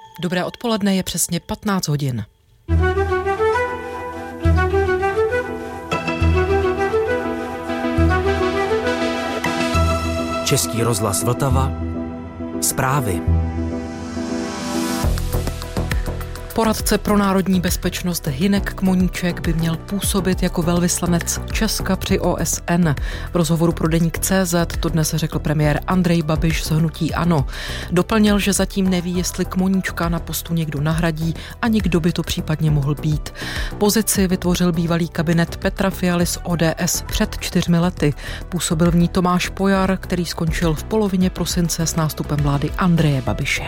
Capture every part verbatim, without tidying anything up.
Dobré odpoledne, je přesně patnáct hodin. Český rozhlas Vltava. Zprávy. Poradce pro národní bezpečnost Hynek Kmoníček by měl působit jako velvyslanec Česka při O S N. V rozhovoru pro deník tečka cé zet to dnes řekl premiér Andrej Babiš z hnutí ANO. Doplnil, že zatím neví, jestli Kmoníčka na postu někdo nahradí ani kdo by to případně mohl být. Pozici vytvořil bývalý kabinet Petra Fialy z O D S před čtyřmi lety. Působil v ní Tomáš Pojar, který skončil v polovině prosince s nástupem vlády Andreje Babiše.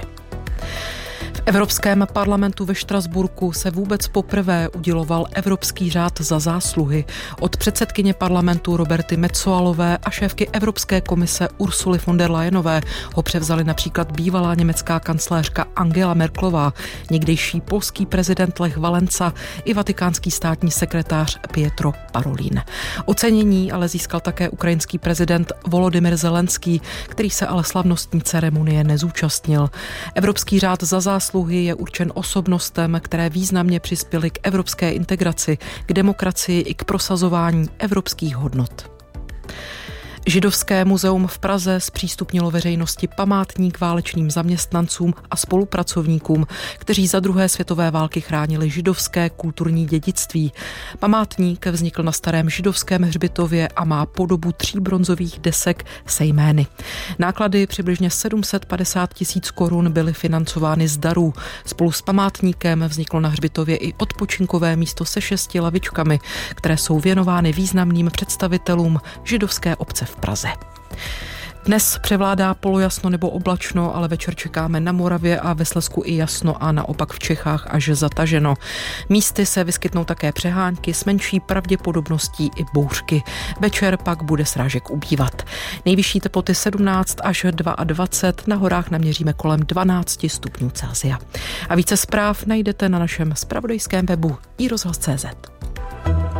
V Evropském parlamentu ve Štrasburku se vůbec poprvé uděloval Evropský řád za zásluhy. Od předsedkyně parlamentu Roberty Metsoalové a šéfky Evropské komise Ursuly von der Leyenové ho převzali například bývalá německá kancléřka Angela Merkelová, někdejší polský prezident Lech Valenca i vatikánský státní sekretář Pietro Parolin. Ocenění ale získal také ukrajinský prezident Volodymyr Zelenský, který se ale slavnostní ceremonie nezúčastnil. Evropský řád za zásluhy je určen osobnostem, které významně přispěly k evropské integraci, k demokracii i k prosazování evropských hodnot. Židovské muzeum v Praze zpřístupnilo veřejnosti památník válečným zaměstnancům a spolupracovníkům, kteří za druhé světové války chránili židovské kulturní dědictví. Památník vznikl na starém židovském hřbitově a má podobu tří bronzových desek se jmény. Náklady přibližně sedm set padesát tisíc korun byly financovány z darů. Spolu s památníkem vzniklo na hřbitově i odpočinkové místo se šesti lavičkami, které jsou věnovány významným představitelům židovské obce v Praze. Dnes převládá polojasno nebo oblačno, ale večer čekáme na Moravě a ve Slezsku i jasno a naopak v Čechách až zataženo. Místy se vyskytnou také přehánky s menší pravděpodobností i bouřky. Večer pak bude srážek ubývat. Nejvyšší teploty sedmnáct až dvacet dva, na horách naměříme kolem dvanáct stupňů Celsia. A více zpráv najdete na našem zpravodajském webu i rozhlas tečka cé zet.